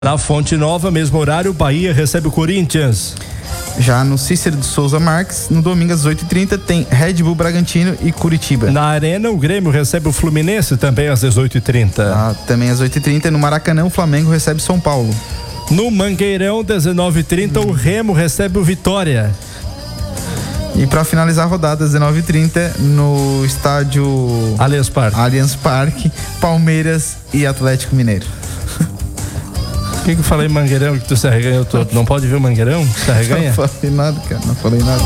Na Fonte Nova, mesmo horário, Bahia recebe o Corinthians. Já no Cícero de Souza Marques, no domingo às 8h30, tem Red Bull Bragantino e Curitiba. Na Arena, o Grêmio recebe o Fluminense também às 18h30. Também às 8h30, no Maracanã, o Flamengo recebe São Paulo. No Mangueirão, 19h30, o Remo recebe o Vitória. E para finalizar a rodada, às 19h30, no estádio Allianz Parque, Palmeiras e Atlético Mineiro. O que eu falei Mangueirão que tu se arreganhou todo? Não pode ver o Mangueirão? Se arreganha? Não falei nada, cara. Não falei nada.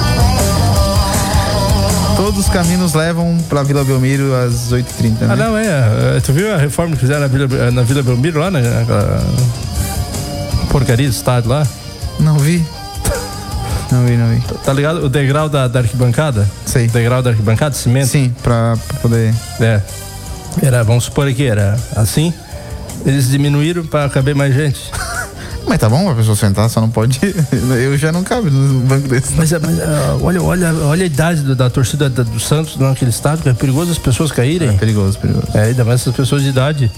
Todos os caminhos levam pra Vila Belmiro às 8h30, né? Ah, não, tu viu a reforma que fizeram na Vila Belmiro lá? Naquela porcaria do estádio lá? Não vi. Não vi. Tá ligado? O degrau da arquibancada? Sei. O degrau da arquibancada, cimento? Sim, pra poder... Vamos supor que era assim. Eles diminuíram para caber mais gente. Mas tá bom, a pessoa sentar, só não pode. Eu já não cabe no banco desse. Mas olha a idade da torcida do Santos naquele estádio, que é perigoso as pessoas caírem. É perigoso. Ainda mais essas pessoas de idade.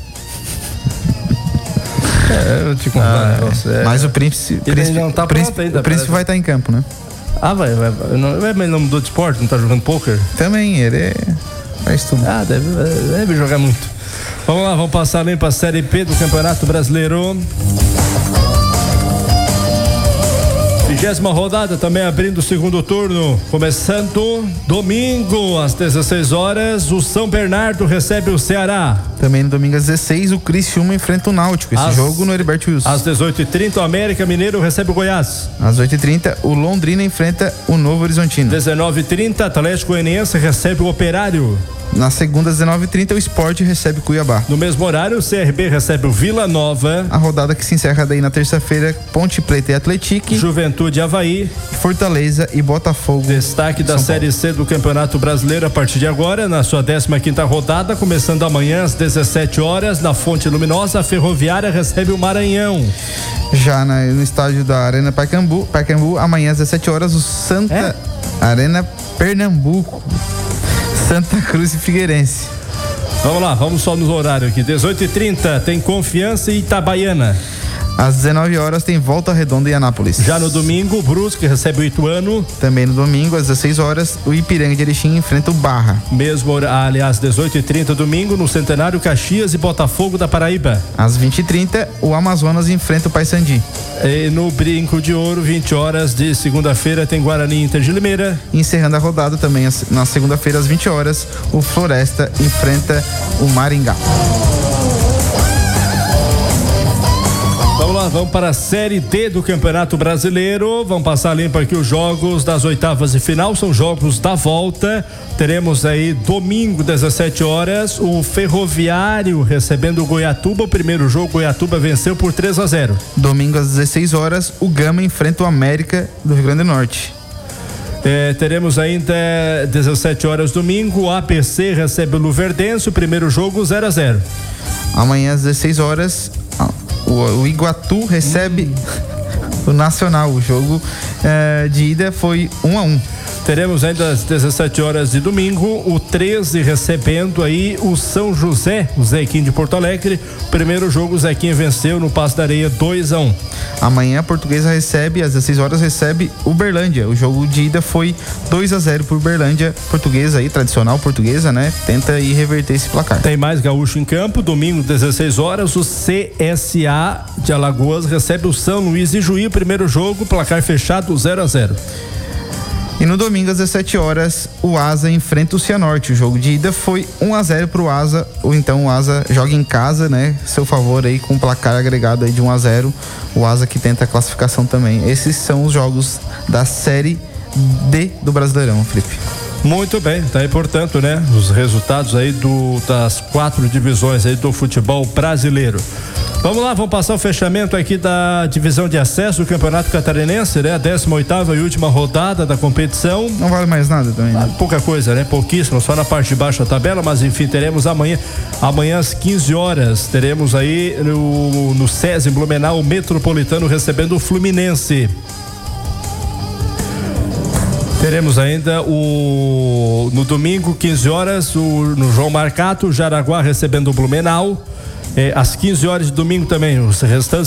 Eu te contar. Mas o príncipe não tá pronto ainda. O príncipe vai estar em campo, né? Vai. Mas ele não mudou de esporte, não tá jogando pôquer? Também, ele faz tudo. Deve jogar muito. Vamos lá, vamos passar limpo a Série P do Campeonato Brasileiro. 20ª rodada, também abrindo o segundo turno. Começando domingo, às 16 horas, o São Bernardo recebe o Ceará. Também no domingo às 16, o Criciúma enfrenta o Náutico. Esse jogo no Heriberto Wilson. Às 18h30, o América Mineiro recebe o Goiás. Às 8h30, o Londrina enfrenta o Novo Horizontino. 19h30, Atlético Goianiense recebe o Operário. Na segunda, às 19h30, o Sport recebe Cuiabá. No mesmo horário, o CRB recebe o Vila Nova. A rodada que se encerra daí na terça-feira, Ponte Preta e Atlético. Juventude Avaí. Fortaleza e Botafogo. Destaque da Série C do Campeonato Brasileiro a partir de agora, na sua 15ª rodada, começando amanhã às 17 horas, na Fonte Luminosa, a Ferroviária recebe o Maranhão. Já no estádio da Arena Pacaembu, amanhã às 17 horas, o Santa Arena Pernambuco. Santa Cruz e Figueirense. Vamos lá, vamos só no horário aqui. 18h30 tem Confiança e Itabaiana. Às 19 horas tem Volta Redonda e Anápolis. Já no domingo, o Brusque recebe o Ituano. Também no domingo, às 16 horas, o Ipiranga de Erechim enfrenta o Barra. Mesmo horário, às 18h30 domingo, no Centenário, Caxias e Botafogo da Paraíba. Às 20h30, o Amazonas enfrenta o Paysandy. E no Brinco de Ouro, 20 horas de segunda-feira, tem Guarani e Inter de Limeira. Encerrando a rodada também, na segunda-feira, às 20 horas, o Floresta enfrenta o Maringá. Vamos lá, vamos para a Série D do Campeonato Brasileiro. Vamos passar limpo aqui os jogos das oitavas de final, são jogos da volta. Teremos aí domingo, 17 horas, o Ferroviário recebendo o Goiatuba. O primeiro jogo, Goiatuba venceu por 3-0. Domingo às 16 horas, o Gama enfrenta o América do Rio Grande do Norte. Teremos ainda 17 horas domingo, o APC recebe o Luverdense, o primeiro jogo 0-0. Amanhã às 16 horas, o Iguatu recebe o Nacional. O jogo de ida foi 1-1. Teremos ainda às 17 horas de domingo o 13 recebendo aí o São José, o Zequinho de Porto Alegre. Primeiro jogo, o Zequinho venceu no Passo da Areia 2-1. Amanhã a Portuguesa recebe, às 16 horas, recebe o Uberlândia. O jogo de ida foi 2-0 por Uberlândia. Portuguesa aí, tradicional portuguesa, né? Tenta ir reverter esse placar. Tem mais gaúcho em campo, domingo 16 horas, o CSA de Alagoas recebe o São Luís e Juí. Primeiro jogo, placar fechado 0-0. E no domingo, às 17 horas, o Asa enfrenta o Cianorte. O jogo de ida foi 1-0 pro Asa, ou então o Asa joga em casa, né? Seu favor aí com um placar agregado aí de 1-0. O Asa que tenta a classificação também. Esses são os jogos da Série D do Brasileirão, Felipe. Muito bem, tá aí, portanto, né? Os resultados aí das 4 divisões aí do futebol brasileiro. Vamos lá, vamos passar o fechamento aqui da divisão de acesso do Campeonato Catarinense, né? A 18ª e última rodada da competição. Não vale mais nada também, né? Pouca coisa, né? Pouquíssimo, só na parte de baixo da tabela, mas enfim, teremos amanhã às 15 horas, teremos aí no SESI Blumenau, o Metropolitano recebendo o Fluminense. Teremos ainda no domingo, 15 horas, no João Marcato, o Jaraguá recebendo o Blumenau. às 15 horas de domingo também. Os restantes